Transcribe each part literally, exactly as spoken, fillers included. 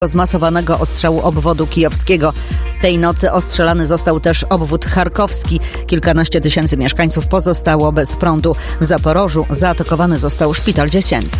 zmasowanego ostrzału obwodu kijowskiego. Tej nocy ostrzelany został też obwód charkowski. Kilkanaście tysięcy mieszkańców pozostało bez prądu. W Zaporożu zaatakowany został szpital dziecięcy.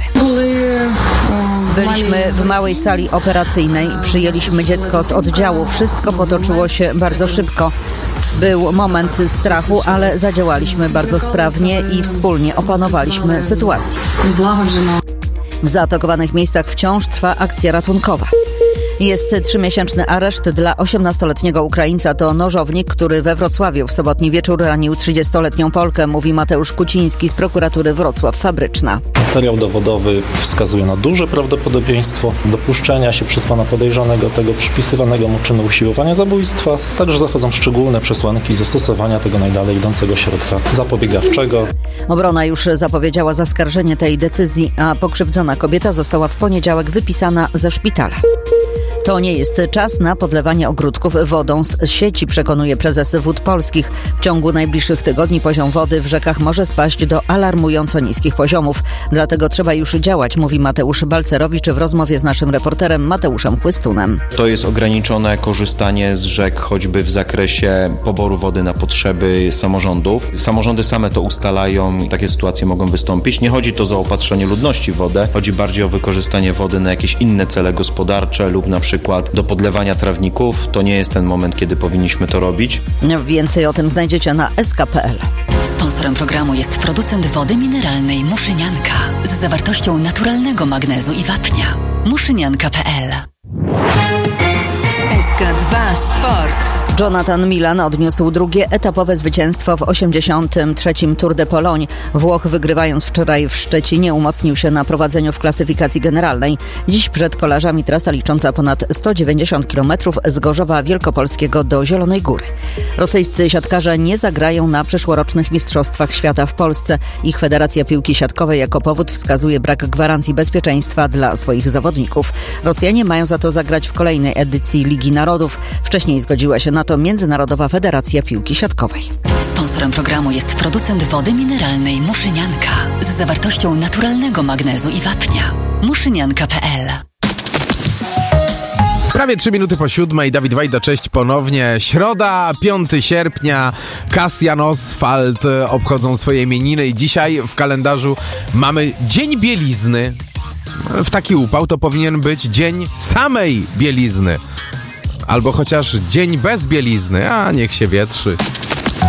Byliśmy w małej sali operacyjnej, przyjęliśmy dziecko z oddziału. Wszystko potoczyło się bardzo szybko. Był moment strachu, ale zadziałaliśmy bardzo sprawnie i wspólnie opanowaliśmy sytuację. W zaatakowanych miejscach wciąż trwa akcja ratunkowa. Jest trzymiesięczny areszt dla osiemnastoletniego Ukraińca. To nożownik, który we Wrocławiu w sobotni wieczór ranił trzydziestoletnią Polkę, mówi Mateusz Kuciński z prokuratury Wrocław Fabryczna. Materiał dowodowy wskazuje na duże prawdopodobieństwo dopuszczenia się przez pana podejrzanego tego przypisywanego mu czynu usiłowania zabójstwa. Także zachodzą szczególne przesłanki zastosowania tego najdalej idącego środka zapobiegawczego. Obrona już zapowiedziała zaskarżenie tej decyzji, a pokrzywdzona kobieta została w poniedziałek wypisana ze szpitala. To nie jest czas na podlewanie ogródków wodą z sieci, przekonuje prezes Wód Polskich. W ciągu najbliższych tygodni poziom wody w rzekach może spaść do alarmująco niskich poziomów. Dlatego trzeba już działać, mówi Mateusz Balcerowicz w rozmowie z naszym reporterem Mateuszem Chłystunem. To jest ograniczone korzystanie z rzek choćby w zakresie poboru wody na potrzeby samorządów. Samorządy same to ustalają i takie sytuacje mogą wystąpić. Nie chodzi to o zaopatrzenie ludności w wodę, chodzi bardziej o wykorzystanie wody na jakieś inne cele gospodarcze lub na przykład do podlewania trawników. To nie jest ten moment, kiedy powinniśmy to robić. Więcej o tym znajdziecie na s k kropka p l. Sponsorem programu jest producent wody mineralnej Muszynianka z zawartością naturalnego magnezu i wapnia. muszynianka kropka p l. S K dwa Sport. Jonathan Milan odniósł drugie etapowe zwycięstwo w osiemdziesiątym trzecim Tour de Pologne. Włoch, wygrywając wczoraj w Szczecinie, umocnił się na prowadzeniu w klasyfikacji generalnej. Dziś przed kolarzami trasa licząca ponad sto dziewięćdziesiąt kilometrów z Gorzowa Wielkopolskiego do Zielonej Góry. Rosyjscy siatkarze nie zagrają na przyszłorocznych Mistrzostwach Świata w Polsce. Ich Federacja Piłki Siatkowej jako powód wskazuje brak gwarancji bezpieczeństwa dla swoich zawodników. Rosjanie mają za to zagrać w kolejnej edycji Ligi Narodów. Wcześniej zgodziła się na to Międzynarodowa Federacja Piłki Siatkowej. Sponsorem programu jest producent wody mineralnej Muszynianka z zawartością naturalnego magnezu i wapnia. muszynianka kropka p l. Prawie trzy minuty po siódmej. Dawid Wajda, cześć ponownie. Środa, piątego sierpnia. Kasjan Oswald obchodzą swoje imieniny i dzisiaj w kalendarzu mamy Dzień Bielizny. W taki upał to powinien być Dzień samej bielizny. Albo chociaż dzień bez bielizny, a niech się wietrzy.